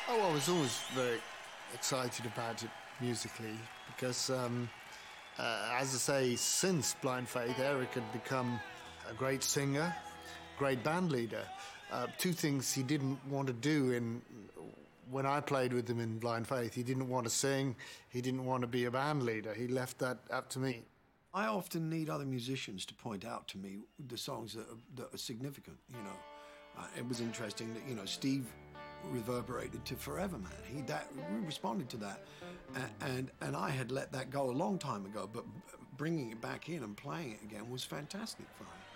Oh, I was always very excited about it musically because, as I say, since Blind Faith, Eric had become a great singer, great band leader. Two things he didn't want to do when I played with him in Blind Faith. He didn't want to sing, he didn't want to be a band leader. He left that up to me. I often need other musicians to point out to me the songs that are significant, you know. It was interesting that, Steve reverberated to Forever Man. We responded to that. And I had let that go a long time ago, but bringing it back in and playing it again was fantastic for him.